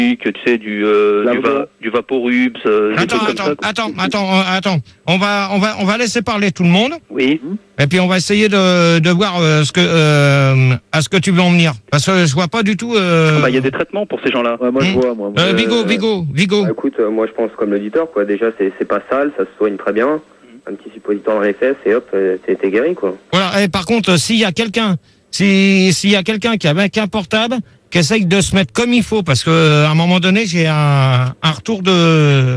tu sais, du Vaporubs, des trucs comme ça. Attends. On va laisser parler tout le monde. Oui. Et puis on va essayer de voir à ce que tu veux en venir. Parce que je vois pas du tout. Il y a des traitements pour ces gens-là. Ouais, moi je vois, moi. Vigo. Bah, écoute, moi je pense comme l'auditeur, quoi. Déjà, c'est pas sale, ça se soigne très bien. Un petit suppositoire dans les fesses et hop, t'es guéri, quoi. Voilà. Et par contre, s'il y a quelqu'un qui a un portable, qui essaye de se mettre comme il faut, parce que à un moment donné, j'ai un retour de.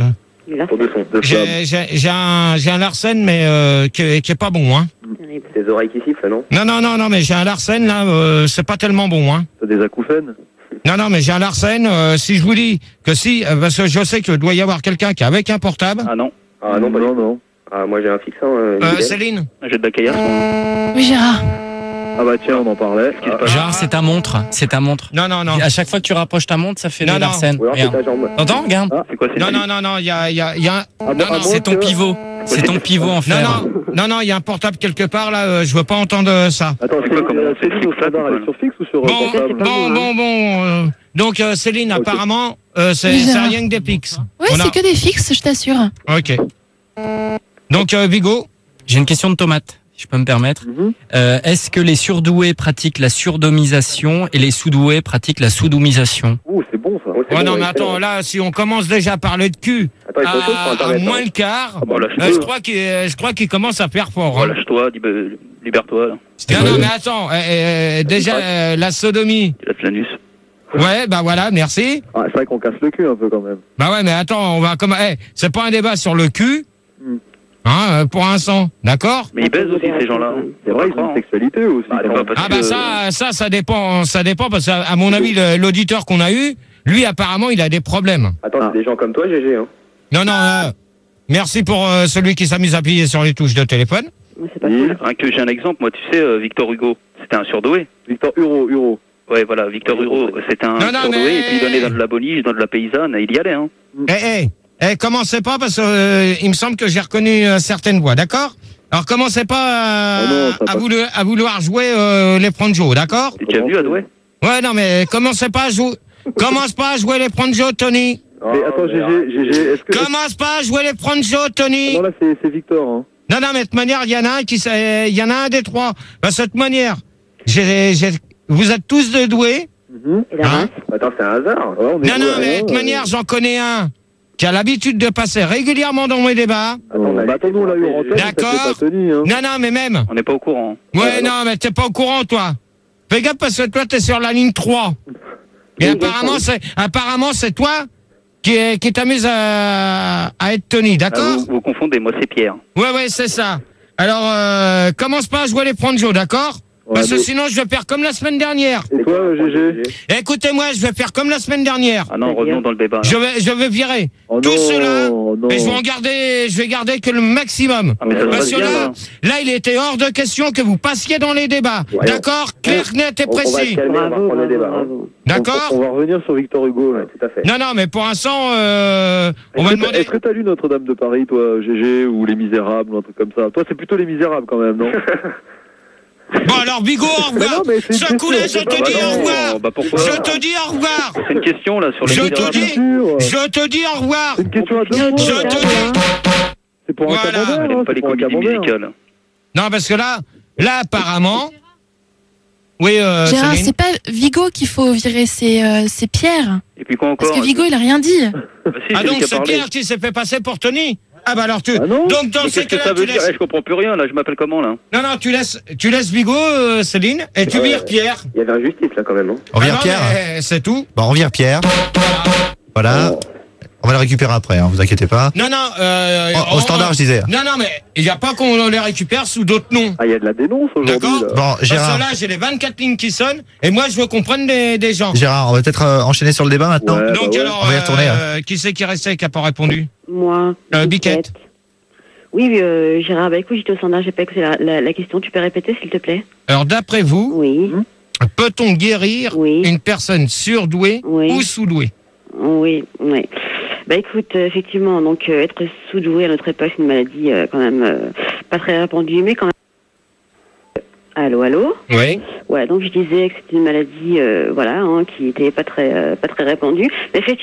J'ai un Larsen, mais qui est pas bon, hein. Tes oreilles qui sifflent, non? Non, mais j'ai un Larsen là, c'est pas tellement bon, hein. T'as des acouphènes? Non, mais j'ai un Larsen. Si je vous dis que parce que je sais que doit y avoir quelqu'un qui est avec un portable. Ah non. Ah non, non. Ah, moi j'ai un fixe, hein. Céline. J'ai de la caillasse. Oui, Gérard. Ah bah tiens, on en parlait. Gérard, c'est ta montre. Non. À chaque fois que tu rapproches ta montre, ça fait de Larsen. Ou alors c'est ta jambe. T'entends? Regarde. C'est quoi, c'est Non, il y a un. C'est ton pivot. C'est ton pivot en fer. Non, il y a un portable quelque part là. Je veux pas entendre ça. Attends, Céline, au standard, elle est sur fixe ou sur portable? Bon. Donc Céline, apparemment, c'est rien que des fixes. Oui, c'est que des fixes, je t'assure. Ok. Donc Vigo. J'ai une question de tomate, si je peux me permettre. Est-ce que les surdoués pratiquent la surdomisation et les sous-doués pratiquent la soudoumisation? C'est bon ça. Ouais, non, mais attends, là, si on commence déjà à parler de cul à moins le quart, je crois qu'il commence à faire fort. Oh, lâche-toi, libère-toi. Là. Non, mais attends, déjà, la sodomie. La l'anus. Ouais, bah voilà, merci. Ah, c'est vrai qu'on casse le cul un peu quand même. Bah ouais, mais attends, on va c'est pas un débat sur le cul. Pour un sang, d'accord? Mais ils baisent aussi ces gens-là. C'est vrai, ils ont une sexualité aussi. Ça dépend parce qu'à mon avis, l'auditeur qu'on a eu, lui apparemment, il a des problèmes. Attends, c'est des gens comme toi, GG, hein. Non, merci pour celui qui s'amuse à appuyer sur les touches de téléphone. Que j'ai un exemple, moi, tu sais, Victor Hugo, c'était un surdoué. Victor Hugo. Ouais, voilà, Victor Hugo, c'était un surdoué, et puis il donnait dans de la bonige, dans de la paysanne, et il y allait, hein. Commencez pas parce que il me semble que j'ai reconnu certaines voix, d'accord? Alors commencez pas à vouloir jouer les Pronjo, d'accord? Tu as vu Adoué? Ouais, non, mais commence pas à jouer les Pronjo, Tony. Mais attends, GG, est-ce que... Commence pas à jouer les Pronjo, Tony. Non, là, c'est Victor, hein. Non, mais de toute manière, il y en a un des trois. De cette manière, vous êtes tous de doués. Attends, c'est un hasard. Non, mais de toute manière, j'en connais un qui a l'habitude de passer régulièrement dans mes débats. Attends, on l'a eu en tête. D'accord. Non, mais même. On n'est pas au courant. Ouais, non, mais t'es pas au courant, toi. Fais gaffe parce que toi, t'es sur la ligne 3. Et apparemment, c'est toi qui t'amuse à être Tony, d'accord? Vous confondez, moi c'est Pierre. Ouais, c'est ça. Alors, commence pas à jouer les Pronjo, d'accord? Parce que sinon, je vais faire comme la semaine dernière. Et toi, GG? Écoutez-moi, je vais faire comme la semaine dernière. Ah non, revenons dans le débat. Je vais virer tout cela et je vais garder que le maximum. Parce que là, il était hors de question que vous passiez dans les débats. D'accord? Clair, net et précis. D'accord? On va revenir sur Victor Hugo, là. Tout à fait. Non, mais pour l'instant, on va demander... Est-ce que t'as lu Notre-Dame de Paris, toi, GG, ou Les Misérables, ou un truc comme ça? Toi, c'est plutôt Les Misérables, quand même, non? Bon alors Bigot, au revoir. Ce coup-là, je te dis au revoir. Je te dis au revoir. C'est une question là sur les Je te dis au revoir. C'est une question à deux mots. Je te dis. C'est pour un camembert. Elle n'aime pas les comédies musicales. Non, parce que là apparemment. Oui, Gérard, c'est pas Vigo qu'il faut virer, c'est Pierre. Et puis quoi encore? Parce que Vigo, il a rien dit. Donc c'est Pierre qui s'est fait passer pour Tony. Ah bah alors donc dans ce cas-là, ça veut dire? Je comprends plus rien là. Je m'appelle comment là? Non, tu laisses Vigo, Céline, et tu vires Pierre. Il y avait injustice là quand même, non? On vire Pierre. C'est tout. Bon, on vire Pierre. Voilà. On va le récupérer après, hein, vous inquiétez pas. Non. Au standard, je disais. Non, mais il n'y a pas qu'on les récupère sous d'autres noms. Ah, il y a de la dénonce aujourd'hui. D'accord. Bon, Gérard. Parce que là, j'ai les 24 lignes qui sonnent, et moi, je veux qu'on prenne des gens. Gérard, on va peut-être enchaîner sur le débat maintenant. Ouais, donc alors, on va y retourner. Qui c'est qui restait et qui n'a pas répondu? Moi. Biquette. Oui, Gérard, écoute, j'étais au standard, j'ai pas écouté la question. Tu peux répéter, s'il te plaît? Alors, d'après vous, oui. Peut-on guérir une personne surdouée ou sous-douée? Oui. Écoute, effectivement, donc être sous-doué à notre époque, c'est une maladie quand même pas très répandue, mais quand même. Allô, allô. Oui. Ouais, donc je disais que c'était une maladie, voilà, hein, qui n'était pas très répandue. Mais effectivement,